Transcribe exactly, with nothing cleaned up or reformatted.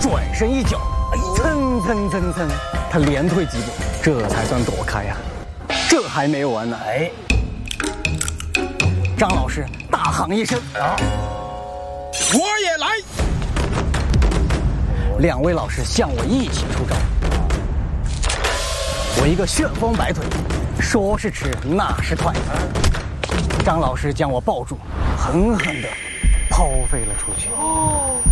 转身一脚，蹭蹭蹭蹭，他连退几步，这才算躲开呀、啊。这还没有完呢，哎，张老师大喊一声啊， 我也来！ 两位老师向我一起出招，我一个旋风摆腿，说是吃那是快，张老师将我抱住，狠狠地抛飞了出去。